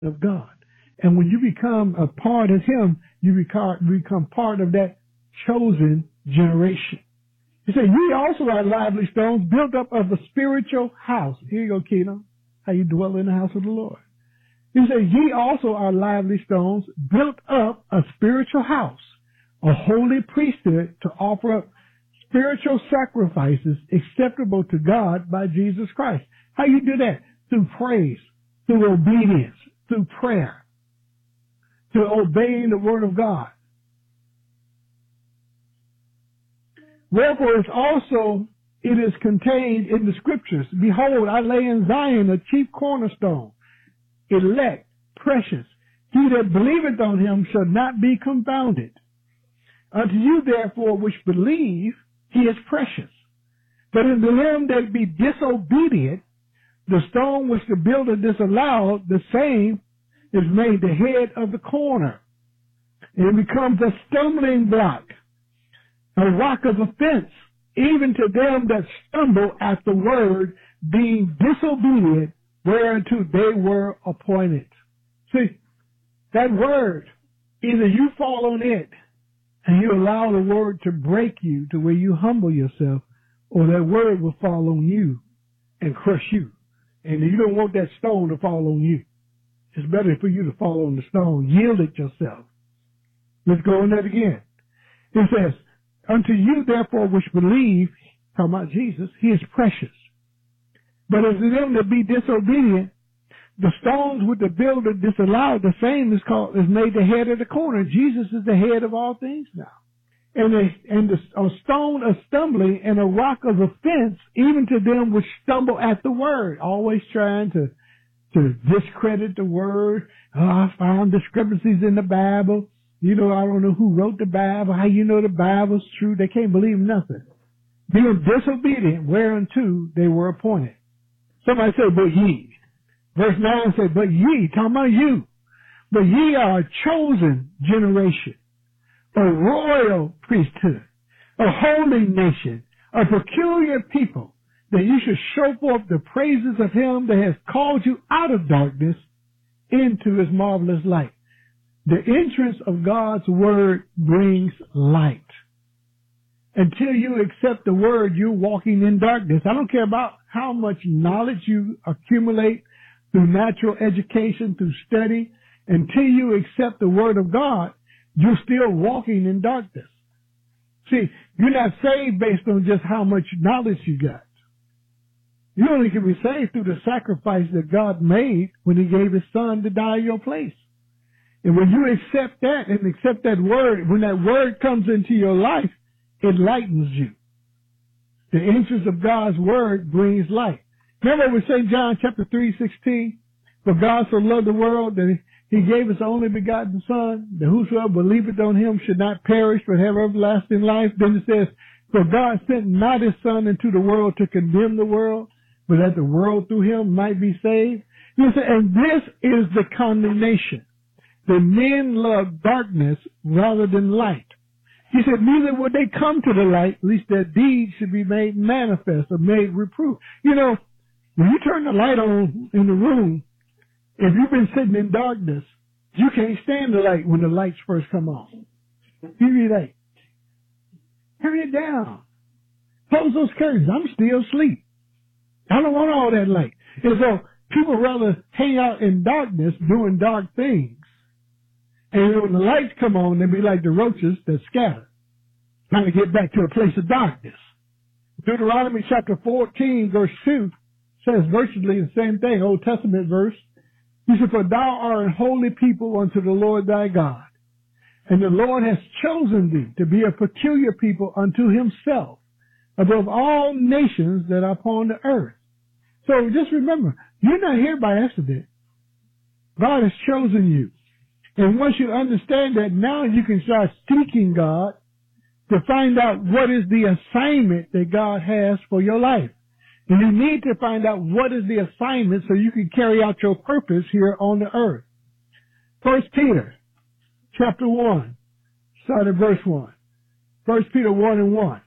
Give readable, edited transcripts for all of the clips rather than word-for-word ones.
of God. And when you become a part of him, you become part of that chosen generation. He said, ye also are lively stones built up of a spiritual house. Here you go, Keno. How you dwell in the house of the Lord. He said, ye also are lively stones built up a spiritual house, a holy priesthood to offer up spiritual sacrifices acceptable to God by Jesus Christ. How you do that? Through praise, through obedience, through prayer, through obeying the word of God. Wherefore it is contained in the scriptures. Behold, I lay in Zion a chief cornerstone, elect, precious. He that believeth on him shall not be confounded. Unto you therefore which believe, he is precious. But unto him that be disobedient, the stone which the builder disallowed, the same is made the head of the corner. And it becomes a stumbling block, a rock of offense, even to them that stumble at the word, being disobedient, whereunto they were appointed. See, that word, either you fall on it, and you allow the word to break you to where you humble yourself, or that word will fall on you and crush you. And you don't want that stone to fall on you. It's better for you to fall on the stone. Yield it yourself. Let's go on that again. It says, unto you therefore which believe, talking about Jesus, he is precious. But as to them that be disobedient, the stones which the builder disallowed, the same is made the head of the corner. Jesus is the head of all things now. And a stone of stumbling and a rock of offense, even to them which stumble at the word, always trying to discredit the word. Oh, I found discrepancies in the Bible. You know, I don't know who wrote the Bible. How you know the Bible's true? They can't believe nothing. Being disobedient, whereunto they were appointed. Somebody say, but ye. Verse 9 says, but ye, talking about you. But ye are a chosen generation, a royal priesthood, a holy nation, a peculiar people, that you should show forth the praises of him that has called you out of darkness into his marvelous light. The entrance of God's word brings light. Until you accept the word, you're walking in darkness. I don't care about how much knowledge you accumulate through natural education, through study. Until you accept the word of God, you're still walking in darkness. See, you're not saved based on just how much knowledge you got. You only can be saved through the sacrifice that God made when he gave his son to die in your place. And when you accept that and accept that word, when that word comes into your life, it lightens you. The entrance of God's word brings light. Remember with St. John chapter 3:16, for God so loved the world that he gave his only begotten son, that whosoever believeth on him should not perish but have everlasting life. Then it says, for God sent not his son into the world to condemn the world, but that the world through him might be saved. And this is the condemnation, that men love darkness rather than light. He said, neither would they come to the light, lest their deeds should be made manifest or made reproof. You know, when you turn the light on in the room, if you've been sitting in darkness, you can't stand the light when the lights first come on. You be like, turn it down. Close those curtains. I'm still asleep. I don't want all that light. And so people rather hang out in darkness doing dark things. And when the lights come on, they be like the roaches that scatter, trying to get back to a place of darkness. Deuteronomy chapter 14, verse 2 says virtually the same thing, Old Testament verse. He said, for thou art a holy people unto the Lord thy God, and the Lord has chosen thee to be a peculiar people unto himself above all nations that are upon the earth. So just remember, you're not here by accident. God has chosen you. And once you understand that, now you can start seeking God to find out what is the assignment that God has for your life. And you need to find out what is the assignment so you can carry out your purpose here on the earth. 1 Peter chapter 1, start at verse 1. 1 Peter 1 and 1.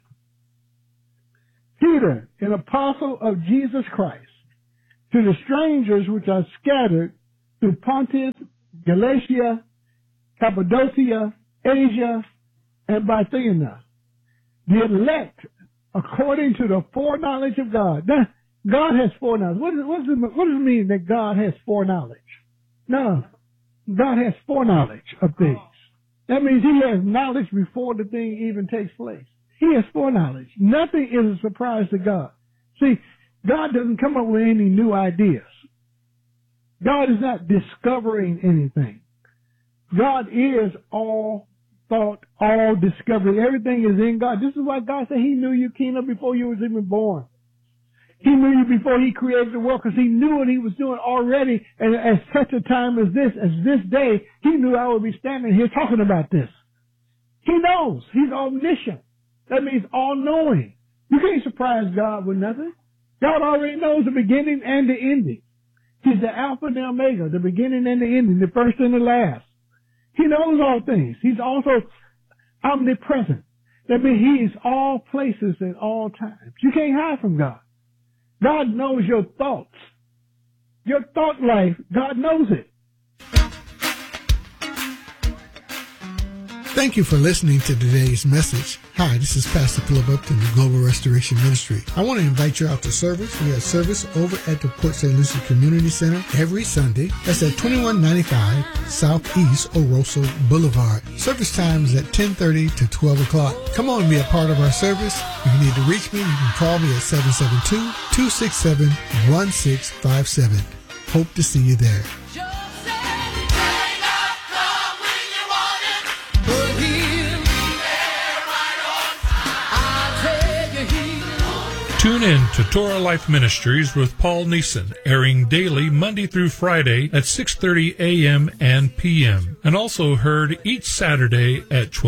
Peter, an apostle of Jesus Christ, to the strangers which are scattered through Pontus, Galatia, Cappadocia, Asia, and Bithynia. The elect, according to the foreknowledge of God. Now, God has foreknowledge. What does it mean that God has foreknowledge? No, God has foreknowledge of things. That means he has knowledge before the thing even takes place. He has foreknowledge. Nothing is a surprise to God. See, God doesn't come up with any new ideas. God is not discovering anything. God is all thought, all discovery. Everything is in God. This is why God said he knew you, Keena, before you was even born. He knew you before he created the world because he knew what he was doing already. And at such a time as this day, he knew I would be standing here talking about this. He knows. He's omniscient. That means all-knowing. You can't surprise God with nothing. God already knows the beginning and the ending. He's the Alpha and the Omega, the beginning and the ending, the first and the last. He knows all things. He's also omnipresent. That means he is all places at all times. You can't hide from God. God knows your thoughts. Your thought life, God knows it. Thank you for listening to today's message. Hi, this is Pastor Philip Upton of Global Restoration Ministry. I want to invite you out to service. We have service over at the Port St. Lucie Community Center every Sunday. That's at 2195 Southeast Oroso Boulevard. Service time is at 10:30 to 12 o'clock. Come on and be a part of our service. If you need to reach me, you can call me at 772-267-1657. Hope to see you there. Tune in to Torah Life Ministries with Paul Neeson, airing daily Monday through Friday at 6:30 a.m. and p.m. and also heard each Saturday at 12.